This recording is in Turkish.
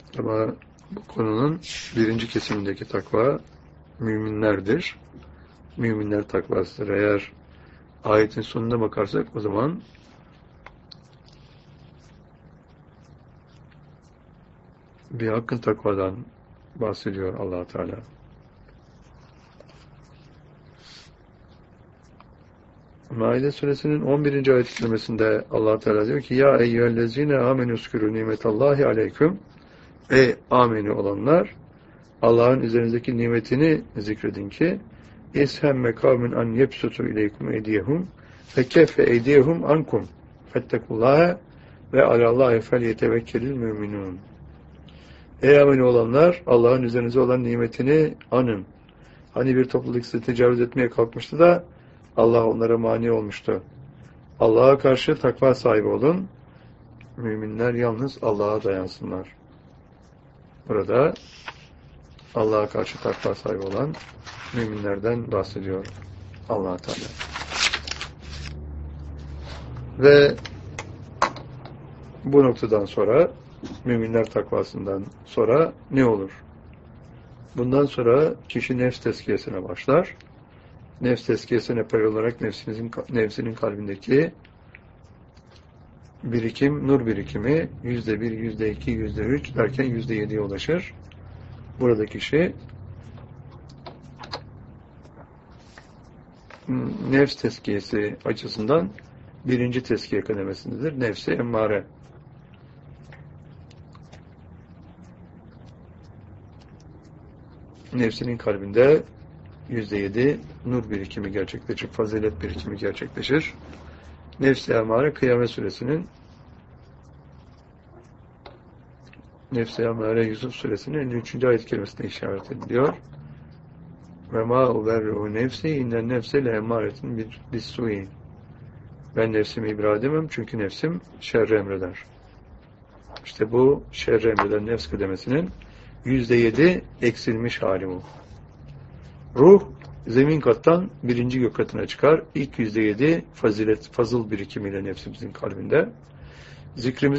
Ama bu konunun birinci kesimindeki takva müminlerdir. Müminler takvasıdır. Eğer ayetin sonuna bakarsak o zaman bir hakkın takvadan bahsediyor Allah Teala. Maide suresinin 11. ayet-i kerimesinde Allah Teala diyor ki: Ya eyyühellezine amenüskürü nimetallahi aleyküm. Ey ameni olanlar, Allah'ın üzerinizdeki nimetini zikredin ki ishemme kavmin an yebsutu ileykum eydiyehum fekeffe eydiyehum ankum fettekullâhe ve alallâhe felyetevekkelil müminûn. Ey ameni olanlar, Allah'ın üzerinize olan nimetini anın. Hani bir topluluk size tecavüz etmeye kalkmıştı da Allah onlara mani olmuştu. Allah'a karşı takva sahibi olun. Müminler yalnız Allah'a dayansınlar. Burada Allah'a karşı takva sahibi olan müminlerden bahsediyor Allah Teala. Ve bu noktadan sonra müminler takvasından sonra ne olur? Bundan sonra kişi nefs tezkiyesine başlar. Nefs tezkiyesine paralel olarak nefsinin kalbindeki birikim, nur birikimi %1, %2, %3 derken %7'ye ulaşır. Burada kişi nefs tezkiyesi açısından birinci tezkiye kademesindedir. Nefsi emmare. Nefsinin kalbinde %7 nur birikimi gerçekleşir, fazilet birikimi gerçekleşir. Nefs-i emmare Kıyamet suresinin Nefs-i emmare Yusuf suresinin 53. ayet kelimesine işaret ediliyor. Ve ma uberru nefsi innen nefse le emmâretin bis-suî. Ben nefsimi ibra edemem çünkü nefsim şerri emreder. İşte bu şerri emreden nefs kademesinin %7 eksilmiş hali bu. Ruh zemin kattan birinci gök katına çıkar. İlk %7 fazıl birikimiyle nefsimizin kalbinde. Zikrimiz